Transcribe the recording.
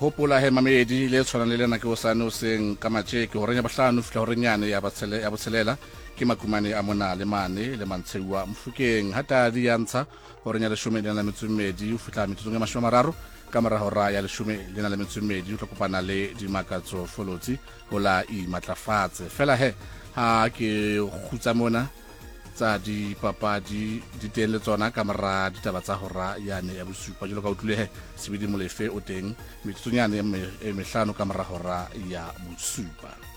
hopola he mamedi le tshwana le lena ke o sane o seng ka matje ke horenya bahlano fihla horenyane ya botshelela ke makumane a mona le mane le mantsheuwa mfukeng hata di yantsha horenya le 12 o fihla metsotso e 30 ka mora hora ya 12 o tla kopana le dimakatso folotsi hola I matlafatse fela he ha ke khutsa mona tsa dipapadi di teng le tsona ka mora ditaba tsa hora yane ya bosupa jalo ka utlwile he sebedi molefe o teng metsotsonyane e mehlano ka mora hora ya bosupa.